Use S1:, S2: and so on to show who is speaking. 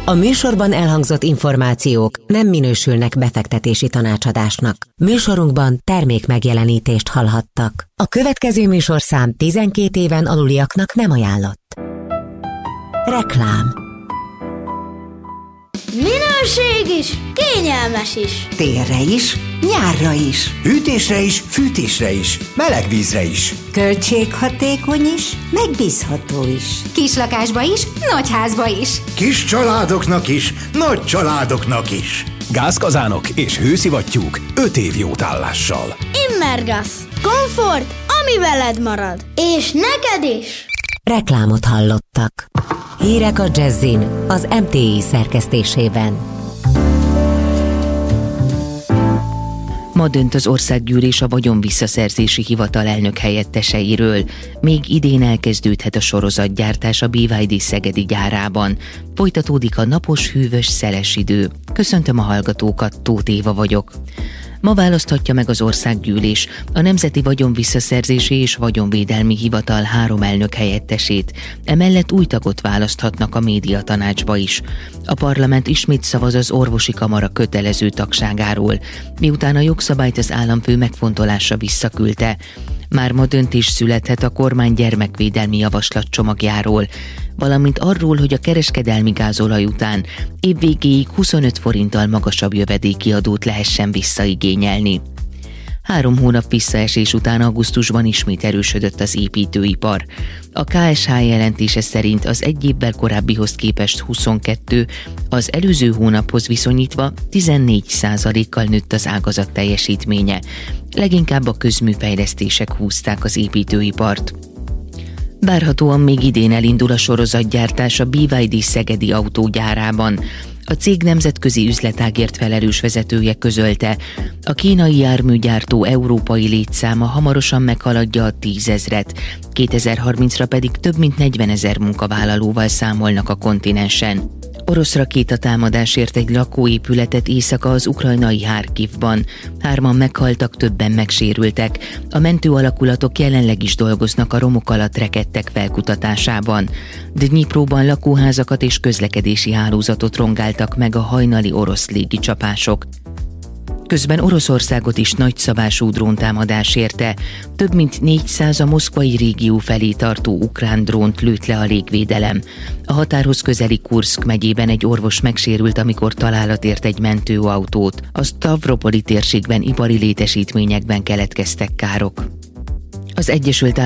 S1: A műsorban elhangzott információk nem minősülnek befektetési tanácsadásnak. Műsorunkban termék megjelenítést hallhattak. A következő műsorszám 12 éven aluliaknak nem ajánlott. Reklám.
S2: Minőség is, kényelmes is.
S3: Térre is, nyárra is.
S4: Hűtésre is, fűtésre is, meleg vízre is.
S3: Költséghatékony is, megbízható is.
S5: Kislakásba is, nagyházba is.
S4: Kis családoknak is, nagy családoknak is.
S6: Gázkazánok és hőszivattyúk 5 év jótállással.
S2: Immergas. Komfort, ami veled marad. És neked is.
S1: Reklámot hallottak. Hírek a Jazzin az MTI szerkesztésében.
S7: Ma dönt az Országgyűlés a Vagyonvisszaszerzési Hivatal elnök helyetteseiről. Még idén elkezdődhet a sorozatgyártás a BYD szegedi gyárában. Folytatódik a napos, hűvös, szeles idő. Köszöntöm a hallgatókat, Tóth Éva vagyok. Ma választhatja meg az Országgyűlés a Nemzeti Vagyonvisszaszerzési és Vagyonvédelmi Hivatal 3 elnök helyettesét. Emellett új tagot választhatnak a médiatanácsba is. A parlament ismét szavaz az orvosi kamara kötelező tagságáról, miután a jogszabályt az államfő megfontolásra visszaküldte. Már ma döntés születhet a kormány gyermekvédelmi javaslatcsomagjáról, valamint arról, hogy a kereskedelmi gázolaj után évvégéig 25 forinttal magasabb jövedéki adót lehessen visszaigényelni. 3 hónap visszaesés után augusztusban ismét erősödött az építőipar. A KSH jelentése szerint az egy évvel korábbihoz képest 22, az előző hónaphoz viszonyítva 14%-kal nőtt az ágazat teljesítménye. Leginkább a közműfejlesztések húzták az építőipart. Várhatóan még idén elindul a sorozatgyártás a BYD szegedi autógyárában. A cég nemzetközi üzletágért felelős vezetője közölte, a kínai járműgyártó európai létszáma hamarosan meghaladja a 10 000-et, 2030-ra pedig több mint 40 000 munkavállalóval számolnak a kontinensen. Orosz rakétatámadásért egy lakóépületet éjszaka az ukrajnai Harkivban. 3-an meghaltak, többen megsérültek. A mentő alakulatok jelenleg is dolgoznak a romok alatt rekedtek felkutatásában. Dnyipróban lakóházakat és közlekedési hálózatot rongáltak meg a hajnali orosz légicsapások. Közben Oroszországot is nagyszabású dróntámadás érte. Több mint 400 a moszkvai régió felé tartó ukrán drónt lőtt le a légvédelem. A határhoz közeli Kurszk megyében egy orvos megsérült, amikor találat ért egy mentőautót. A Stavropoli térségben ipari létesítményekben keletkeztek károk. Az Egyesült